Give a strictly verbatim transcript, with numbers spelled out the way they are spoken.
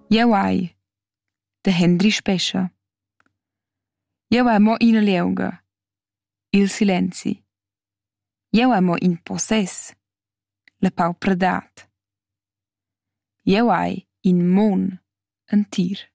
Jeu hai, da Henry Spescha. Jeu hai mo ina lieuga, il silenzi. Jeu hai mo in possess, la pau pradat. Jeu hai in mon entir.